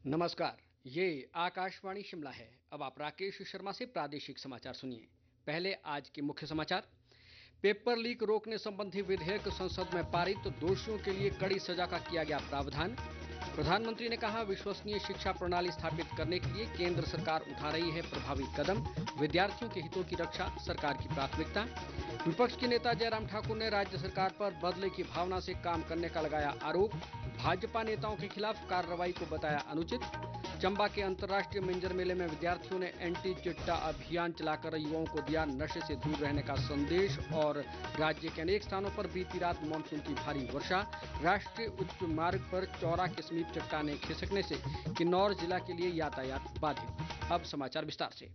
नमस्कार। ये आकाशवाणी शिमला है। अब आप राकेश शर्मा से प्रादेशिक समाचार सुनिए। पहले आज के मुख्य समाचार। पेपर लीक रोकने संबंधी विधेयक संसद में पारित, तो दोषियों के लिए कड़ी सजा का किया गया प्रावधान। प्रधानमंत्री ने कहा, विश्वसनीय शिक्षा प्रणाली स्थापित करने के लिए केंद्र सरकार उठा रही है प्रभावी कदम। विद्यार्थियों के हितों की रक्षा सरकार की प्राथमिकता। विपक्ष के नेता जयराम ठाकुर ने राज्य सरकार पर बदले की भावना से काम करने का लगाया आरोप। भाजपा नेताओं के खिलाफ कार्रवाई को बताया अनुचित। चंबा के अंतर्राष्ट्रीय मिंजर मेले में विद्यार्थियों ने एंटी चिट्टा अभियान चलाकर युवाओं को दिया नशे से दूर रहने का संदेश। और राज्य के अनेक स्थानों पर बीती रात मानसून की भारी वर्षा। राष्ट्रीय उच्च मार्ग पर चौरा के समीप चट्टाने खिसकने से किन्नौर जिला के लिए यातायात बाधित। अब समाचार विस्तार से।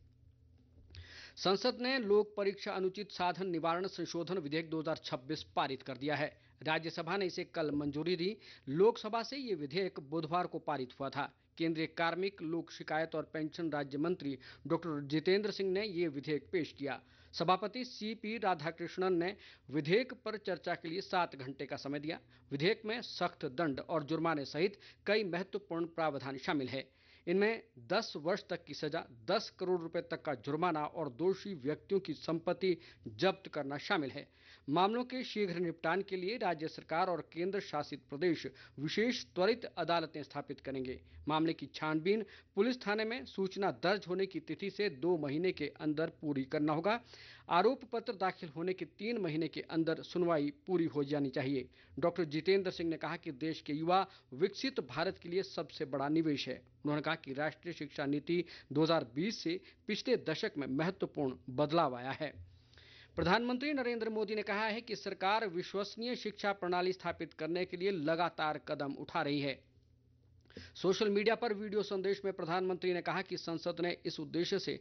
संसद ने लोक परीक्षा अनुचित साधन निवारण संशोधन विधेयक 2026 पारित कर दिया है। राज्यसभा ने इसे कल मंजूरी दी। लोकसभा से ये विधेयक बुधवार को पारित हुआ था। केंद्रीय कार्मिक, लोक शिकायत और पेंशन राज्य मंत्री डॉक्टर जितेंद्र सिंह ने ये विधेयक पेश किया। सभापति सीपी राधाकृष्णन ने विधेयक पर चर्चा के लिए 7 घंटे का समय दिया। विधेयक में सख्त दंड और जुर्माने सहित कई महत्वपूर्ण प्रावधान शामिल है। इनमें 10 वर्ष तक की सजा, 10 करोड़ रुपए तक का जुर्माना और दोषी व्यक्तियों की संपत्ति जब्त करना शामिल है। मामलों के शीघ्र निपटान के लिए राज्य सरकार और केंद्र शासित प्रदेश विशेष त्वरित अदालतें स्थापित करेंगे। मामले की छानबीन पुलिस थाने में सूचना दर्ज होने की तिथि से 2 महीने के अंदर पूरी करना होगा। आरोप पत्र दाखिल होने के 3 महीने के अंदर सुनवाई पूरी हो जानी चाहिए। डॉक्टर जितेंद्र सिंह ने कहा कि देश के युवा विकसित भारत के लिए सबसे बड़ा निवेश है। उन्होंने कहा कि राष्ट्रीय शिक्षा नीति 2020 से पिछले दशक में महत्वपूर्ण बदलाव आया है। प्रधानमंत्री नरेंद्र मोदी ने कहा है कि सरकार विश्वसनीय शिक्षा प्रणाली स्थापित करने के लिए लगातार कदम उठा रही है। सोशल मीडिया पर वीडियो संदेश में प्रधानमंत्री ने कहा कि संसद ने इस उद्देश्य से